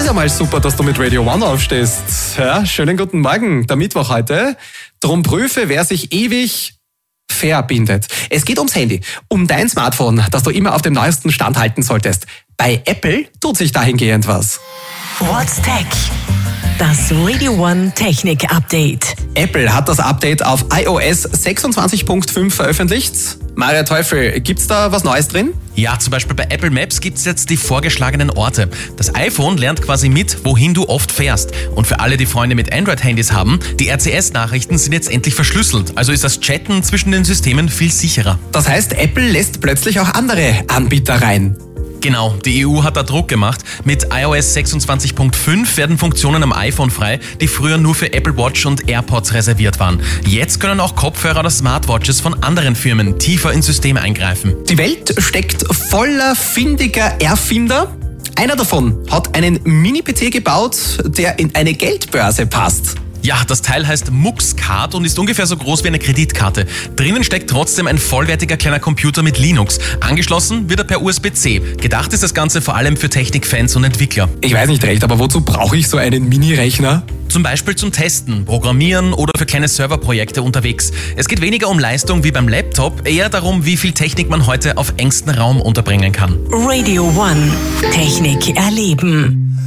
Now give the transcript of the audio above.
Wieder mal super, dass du mit Radio One aufstehst. Ja, schönen guten Morgen, der Mittwoch heute. Drum prüfe, wer sich ewig verbindet. Es geht ums Handy, um dein Smartphone, das du immer auf dem neuesten Stand halten solltest. Bei Apple tut sich dahingehend was. What's Tech? Das Radio One Technik Update. Apple hat das Update auf iOS 26.5 veröffentlicht. Maria Teufel, gibt's da was Neues drin? Ja, zum Beispiel bei Apple Maps gibt's jetzt die vorgeschlagenen Orte. Das iPhone lernt quasi mit, wohin du oft fährst. Und für alle, die Freunde mit Android-Handys haben, die RCS-Nachrichten sind jetzt endlich verschlüsselt. Also ist das Chatten zwischen den Systemen viel sicherer. Das heißt, Apple lässt plötzlich auch andere Anbieter rein. Genau, die EU hat da Druck gemacht. Mit iOS 26.5 werden Funktionen am iPhone frei, die früher nur für Apple Watch und AirPods reserviert waren. Jetzt können auch Kopfhörer oder Smartwatches von anderen Firmen tiefer ins System eingreifen. Die Welt steckt voller findiger Erfinder. Einer davon hat einen Mini-PC gebaut, der in eine Geldbörse passt. Ja, das Teil heißt MuxCard und ist ungefähr so groß wie eine Kreditkarte. Drinnen steckt trotzdem ein vollwertiger kleiner Computer mit Linux. Angeschlossen wird er per USB-C. Gedacht ist das Ganze vor allem für Technikfans und Entwickler. Ich weiß nicht recht, aber wozu brauche ich so einen Mini-Rechner? Zum Beispiel zum Testen, Programmieren oder für kleine Serverprojekte unterwegs. Es geht weniger um Leistung wie beim Laptop, eher darum, wie viel Technik man heute auf engstem Raum unterbringen kann. Radio One Technik erleben.